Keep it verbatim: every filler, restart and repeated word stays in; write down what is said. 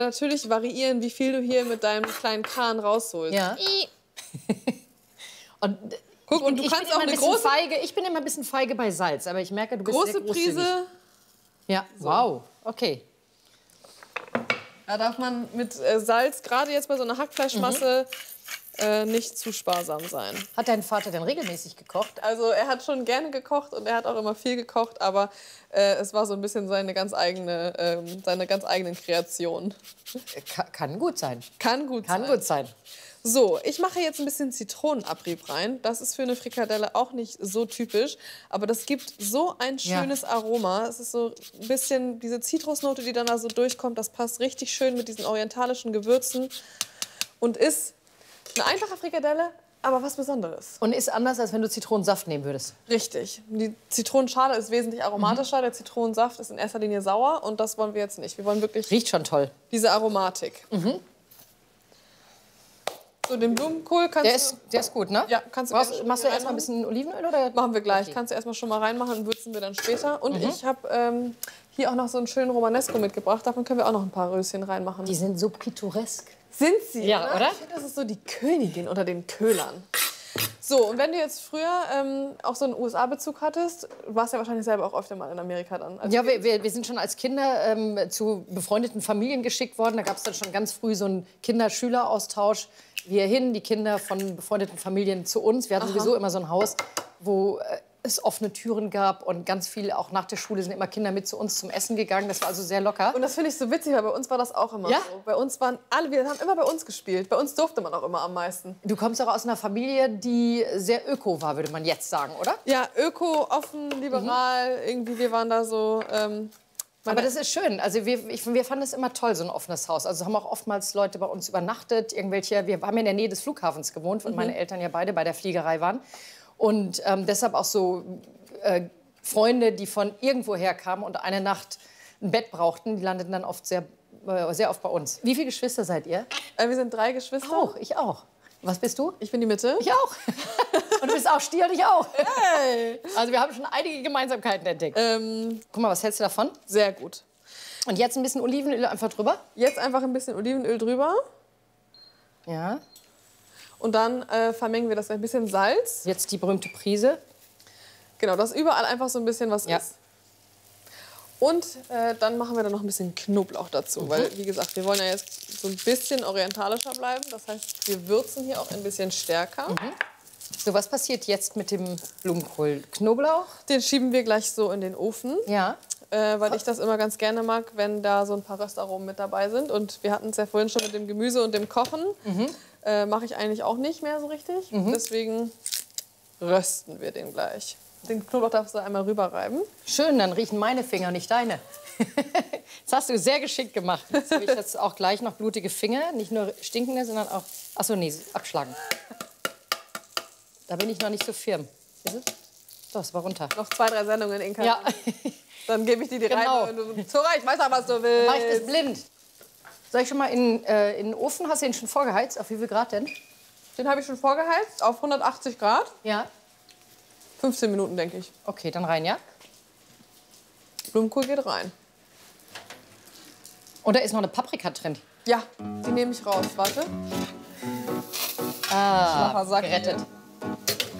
Natürlich variieren, wie viel du hier mit deinem kleinen Kran rausholst. Ja. Und guck, und du ich kannst bin auch immer eine ein bisschen große, feige. Ich bin immer ein bisschen feige bei Salz, aber ich merke, du bist große sehr großzügig. Prise. Ja, So. wow, okay. Da darf man mit äh, Salz, gerade jetzt bei so einer Hackfleischmasse, mhm. äh, nicht zu sparsam sein. Hat dein Vater denn regelmäßig gekocht? Also er hat schon gerne gekocht und er hat auch immer viel gekocht, aber äh, es war so ein bisschen seine ganz eigene, äh, seine ganz eigenen Kreationen. Ka kann gut sein. Kann gut kann sein. Kann gut sein. So, ich mache jetzt ein bisschen Zitronenabrieb rein. Das ist für eine Frikadelle auch nicht so typisch, aber das gibt so ein schönes ja. Aroma. Es ist so ein bisschen diese Zitrusnote, die dann da so durchkommt. Das passt richtig schön mit diesen orientalischen Gewürzen und ist eine einfache Frikadelle, aber was Besonderes. Und ist anders, als wenn du Zitronensaft nehmen würdest? Richtig. Die Zitronenschale ist wesentlich aromatischer. Mhm. Der Zitronensaft ist in erster Linie sauer und das wollen wir jetzt nicht. Wir wollen wirklich... Riecht schon toll. ...diese Aromatik. Mhm. So, den Blumenkohl kannst der du... Ist, der ist gut, ne? Ja, kannst du Was, Machst du erst mal ein bisschen Olivenöl? Oder? Machen wir gleich. Okay. Kannst du erst mal schon mal reinmachen und würzen wir dann später. Und mhm. ich habe ähm, hier auch noch so einen schönen Romanesco mitgebracht. Davon können wir auch noch ein paar Röschen reinmachen. Die sind so pittoresk. Sind sie? Ja, oder? oder? Ich finde, das ist so die Königin unter den Köhlern. So, und wenn du jetzt früher ähm, auch so einen U S A-Bezug hattest, warst du ja wahrscheinlich selber auch öfter mal in Amerika dann. Also ja, wir, wir, wir sind schon als Kinder ähm, zu befreundeten Familien geschickt worden. Da gab es dann schon ganz früh so einen Kinder-Schüler-Austausch. Wir hin, die Kinder von befreundeten Familien zu uns. Wir hatten Aha. sowieso immer so ein Haus, wo äh, es offene Türen gab und ganz viel, auch nach der Schule sind immer Kinder mit zu uns zum Essen gegangen. Das war also sehr locker. Und das finde ich so witzig, weil bei uns war das auch immer ja? so. Bei uns waren alle, wir haben immer bei uns gespielt. Bei uns durfte man auch immer am meisten. Du kommst auch aus einer Familie, die sehr öko war, würde man jetzt sagen, oder? Ja, öko, offen, liberal, mhm. irgendwie, wir waren da so... Ähm, Aber das ist schön. Also wir, ich, wir fanden es immer toll, so ein offenes Haus. Also haben auch oftmals Leute bei uns übernachtet. Irgendwelche, wir haben in der Nähe des Flughafens gewohnt, weil mhm. meine Eltern ja beide bei der Fliegerei waren. Und ähm, deshalb auch so äh, Freunde, die von irgendwoher kamen und eine Nacht ein Bett brauchten, die landeten dann oft sehr, äh, sehr oft bei uns. Wie viele Geschwister seid ihr? Äh, wir sind drei Geschwister. Auch, ich auch. Was bist du? Ich bin die Mitte. Ich auch. Und du bist auch Stier und ich auch. Hey. Also wir haben schon einige Gemeinsamkeiten entdeckt. Ähm, Guck mal, was hältst du davon? Sehr gut. Und jetzt ein bisschen Olivenöl einfach drüber? Jetzt einfach ein bisschen Olivenöl drüber. Ja. Und dann äh, vermengen wir das ein bisschen Salz. Jetzt die berühmte Prise. Genau, dass überall einfach so ein bisschen was ja. ist. Und äh, dann machen wir da noch ein bisschen Knoblauch dazu. Mhm. Weil, wie gesagt, wir wollen ja jetzt so ein bisschen orientalischer bleiben. Das heißt, wir würzen hier auch ein bisschen stärker. Mhm. So, was passiert jetzt mit dem Blumenkohl? Knoblauch? Den schieben wir gleich so in den Ofen. Ja. Äh, weil ich das immer ganz gerne mag, wenn da so ein paar Röstaromen mit dabei sind. Und wir hatten es ja vorhin schon mit dem Gemüse und dem Kochen. Mhm. Äh, mache ich eigentlich auch nicht mehr so richtig. Mhm. Deswegen rösten wir den gleich. Den Knoblauch darfst du einmal rüberreiben. Schön, dann riechen meine Finger, nicht deine. Das hast du sehr geschickt gemacht. Jetzt habe ich jetzt auch gleich noch blutige Finger. Nicht nur stinkende, sondern auch... Achso, nee, abschlagen. Da bin ich noch nicht so firm. Ist es? Doch, es war runter. Noch zwei, drei Sendungen, Inka. Ja. Dann gebe ich die dir genau. rein. Und du, Zora, ich weiß auch, was du willst. Mach ich das blind. Soll ich schon mal in, äh, in den Ofen? Hast du den schon vorgeheizt? Auf wie viel Grad denn? Den habe ich schon vorgeheizt, auf hundertachtzig Grad. Ja. fünfzehn Minuten, denke ich. Okay, dann rein, ja? Blumenkohl geht rein. Und da ist noch eine Paprika drin. Ja, die nehme ich raus. Warte. Ah, Sack gerettet. Hier.